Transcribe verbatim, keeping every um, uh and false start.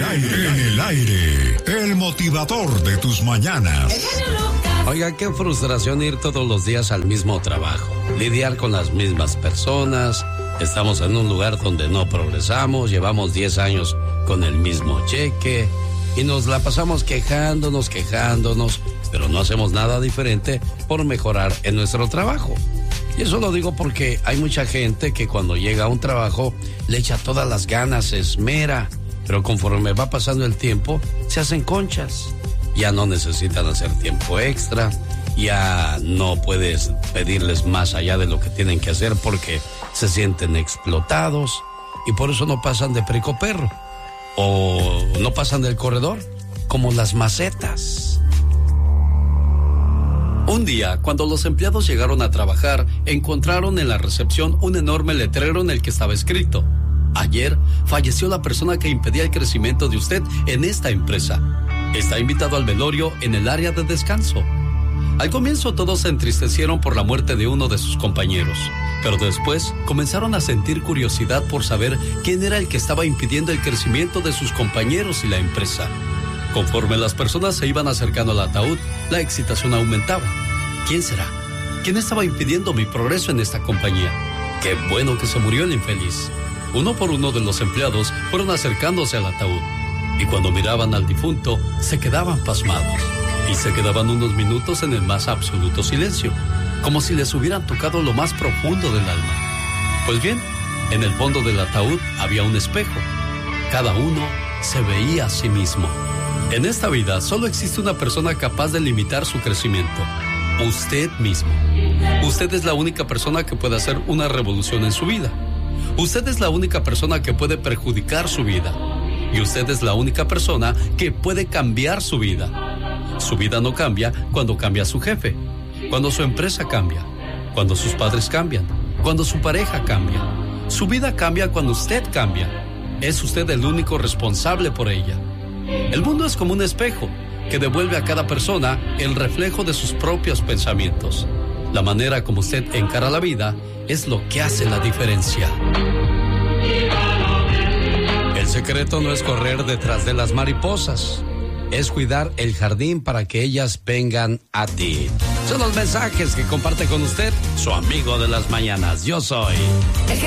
aire, en el aire, el motivador de tus mañanas. Oiga, qué frustración ir todos los días al mismo trabajo, lidiar con las mismas personas. Estamos en un lugar donde no progresamos, llevamos diez años con el mismo cheque y nos la pasamos quejándonos, quejándonos, pero no hacemos nada diferente por mejorar en nuestro trabajo. Y eso lo digo porque hay mucha gente que cuando llega a un trabajo le echa todas las ganas, se esmera, pero conforme va pasando el tiempo se hacen conchas. Ya no necesitan hacer tiempo extra, ya no puedes pedirles más allá de lo que tienen que hacer porque se sienten explotados y por eso no pasan de perico perro o no pasan del corredor, como las macetas. Un día, cuando los empleados llegaron a trabajar, encontraron en la recepción un enorme letrero en el que estaba escrito: ayer falleció la persona que impedía el crecimiento de usted en esta empresa. Está invitado al velorio en el área de descanso. Al comienzo todos se entristecieron por la muerte de uno de sus compañeros, pero después comenzaron a sentir curiosidad por saber quién era el que estaba impidiendo el crecimiento de sus compañeros y la empresa. Conforme las personas se iban acercando al ataúd, la excitación aumentaba. ¿Quién será? ¿Quién estaba impidiendo mi progreso en esta compañía? ¡Qué bueno que se murió el infeliz! Uno por uno de los empleados fueron acercándose al ataúd, y cuando miraban al difunto, se quedaban pasmados, y se quedaban unos minutos en el más absoluto silencio, como si les hubieran tocado lo más profundo del alma. Pues bien, en el fondo del ataúd había un espejo. Cada uno se veía a sí mismo. En esta vida solo existe una persona capaz de limitar su crecimiento: usted mismo. Usted es la única persona que puede hacer una revolución en su vida. Usted es la única persona que puede perjudicar su vida. Y usted es la única persona que puede cambiar su vida. Su vida no cambia cuando cambia su jefe, cuando su empresa cambia, cuando sus padres cambian, cuando su pareja cambia. Su vida cambia cuando usted cambia. Es usted el único responsable por ella. El mundo es como un espejo que devuelve a cada persona el reflejo de sus propios pensamientos. La manera como usted encara la vida es lo que hace la diferencia. El secreto no es correr detrás de las mariposas, es cuidar el jardín para que ellas vengan a ti. Son los mensajes que comparte con usted su amigo de las mañanas. Yo soy